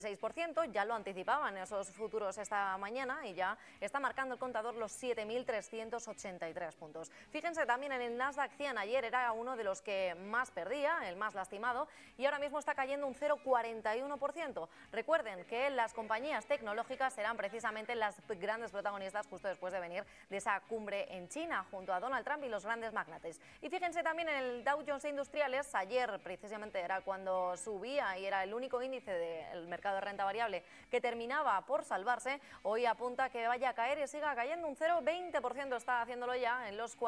6%, ya lo anticipaban esos futuros esta mañana y ya está marcando el contador los 7.383 puntos. Fíjense también en el Nasdaq 100, ayer era uno de los que más perdía, el más lastimado, y ahora mismo está cayendo un 0,41%. Recuerden que las compañías tecnológicas serán precisamente las grandes protagonistas justo después de venir de esa cumbre en China, junto a Donald Trump y los grandes magnates. Y fíjense también en el Dow Jones Industriales, ayer precisamente era cuando subía y era el único índice del mercado de renta variable que terminaba por salvarse, hoy apunta que vaya a caer y siga cayendo un 0,20%, está haciéndolo ya en los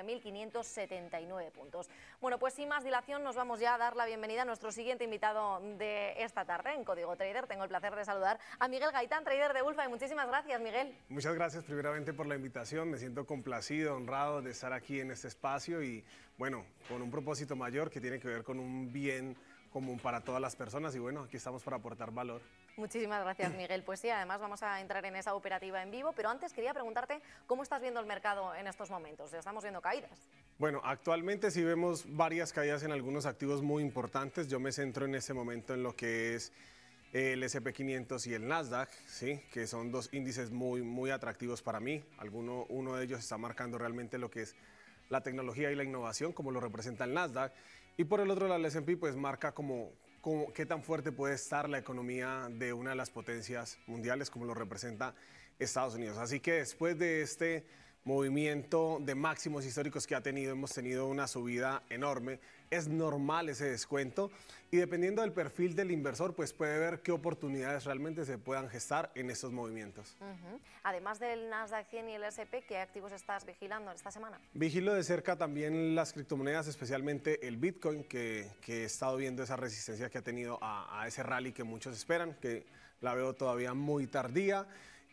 49.579 puntos. Bueno, pues sin más dilación nos vamos ya a dar la bienvenida a nuestro siguiente invitado de esta tarde en Código Trader. Tengo el placer de saludar a Miguel Gaitán, trader de Ulfa, y muchísimas gracias, Miguel. Muchas gracias primeramente por la invitación, me siento complacido, honrado de estar aquí en este espacio y bueno, con un propósito mayor que tiene que ver con un bien común para todas las personas y bueno, aquí estamos para aportar valor. Muchísimas gracias, Miguel. Pues sí, además vamos a entrar en esa operativa en vivo, pero antes quería preguntarte cómo estás viendo el mercado en estos momentos. Estamos viendo caídas. Bueno, actualmente sí vemos varias caídas en algunos activos muy importantes. Yo me centro en este momento en lo que es el S&P 500 y el Nasdaq, ¿sí? Que son dos índices muy atractivos para mí. Uno de ellos está marcando realmente lo que es la tecnología y la innovación, como lo representa el Nasdaq. Y por el otro lado, el S&P pues marca como qué tan fuerte puede estar la economía de una de las potencias mundiales, como lo representa Estados Unidos. Así que después de este movimiento de máximos históricos que hemos tenido una subida enorme, es normal ese descuento y dependiendo del perfil del inversor, pues puede ver qué oportunidades realmente se puedan gestar en estos movimientos. Además del Nasdaq 100 y el S&P, ¿qué activos estás vigilando esta semana? Vigilo de cerca también las criptomonedas, especialmente el Bitcoin, que he estado viendo esa resistencia que ha tenido a ese rally que muchos esperan, que la veo todavía muy tardía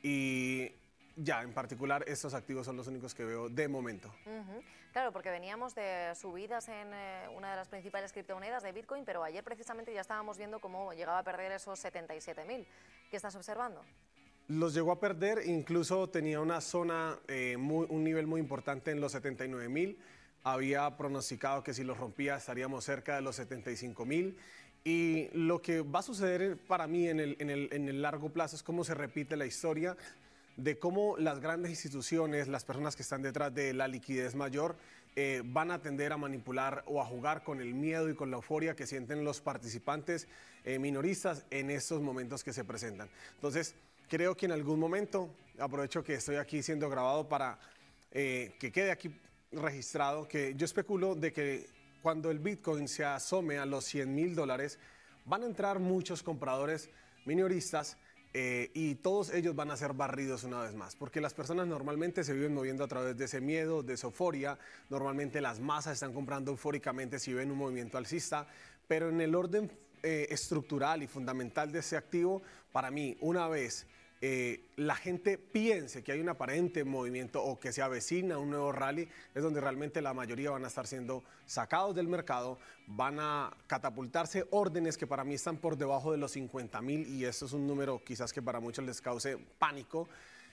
y ya, en particular, estos activos son los únicos que veo de momento. Claro, porque veníamos de subidas en una de las principales criptomonedas de Bitcoin, pero ayer precisamente ya estábamos viendo cómo llegaba a perder esos 77.000. ¿Qué estás observando? Los llegó a perder, incluso tenía una zona, un nivel muy importante en los 79.000. Había pronosticado que si los rompía estaríamos cerca de los 75.000. Y lo que va a suceder para mí en el largo plazo es cómo se repite la historia de cómo las grandes instituciones, las personas que están detrás de la liquidez mayor, van a tender a manipular o a jugar con el miedo y con la euforia que sienten los participantes minoristas en estos momentos que se presentan. Entonces, creo que en algún momento, aprovecho que estoy aquí siendo grabado para que quede aquí registrado, que yo especulo de que cuando el Bitcoin se asome a los $100.000, van a entrar muchos compradores minoristas y todos ellos van a ser barridos una vez más, porque las personas normalmente se viven moviendo a través de ese miedo, de esa euforia. Normalmente las masas están comprando eufóricamente si ven un movimiento alcista, pero en el orden estructural y fundamental de ese activo, para mí, una vez la gente piense que hay un aparente movimiento o que se avecina un nuevo rally, es donde realmente la mayoría van a estar siendo sacados del mercado, van a catapultarse órdenes que para mí están por debajo de los 50.000 y esto es un número quizás que para muchos les cause pánico,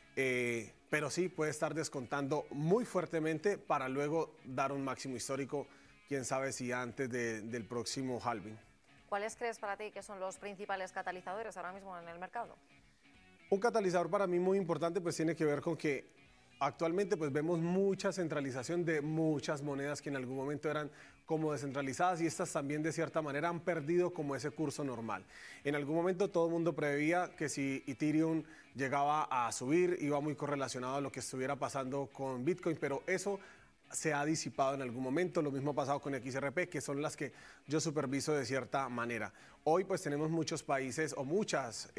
pero sí puede estar descontando muy fuertemente para luego dar un máximo histórico, quién sabe si antes del próximo halving. ¿Cuáles crees para ti que son los principales catalizadores ahora mismo en el mercado? Un catalizador para mí muy importante pues tiene que ver con que actualmente pues vemos mucha centralización de muchas monedas que en algún momento eran como descentralizadas y estas también de cierta manera han perdido como ese curso normal. En algún momento todo el mundo preveía que si Ethereum llegaba a subir iba muy correlacionado a lo que estuviera pasando con Bitcoin, pero eso se ha disipado en algún momento. Lo mismo ha pasado con XRP, que son las que yo superviso de cierta manera. Hoy pues tenemos muchos países o muchas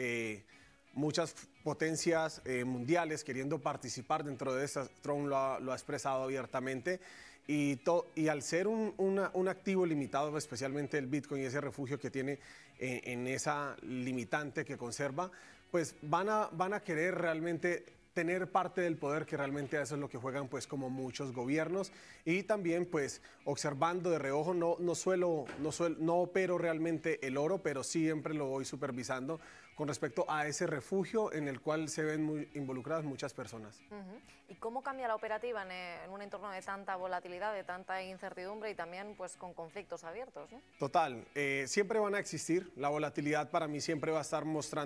potencias mundiales queriendo participar dentro de estas. Trump lo ha expresado abiertamente y al ser un activo limitado, especialmente el Bitcoin y ese refugio que tiene en esa limitante que conserva, pues van a querer realmente tener parte del poder, que realmente a eso es lo que juegan pues como muchos gobiernos. Y también pues observando de reojo, no opero realmente el oro, pero siempre lo voy supervisando con respecto a ese refugio en el cual se ven muy involucradas muchas personas. ¿Y cómo cambia la operativa en un entorno de tanta volatilidad, de tanta incertidumbre y también pues con conflictos abiertos, ¿no? Total, siempre van a existir. La volatilidad para mí siempre va a estar mostrando